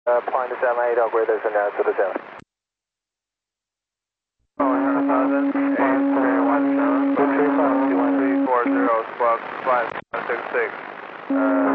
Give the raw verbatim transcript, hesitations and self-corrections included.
Uh, point seven eight, upgrade this and uh, to the seven. Oh, one thousand, eight three one seven, two three five, two one three four zero, squawk five six six. Uh,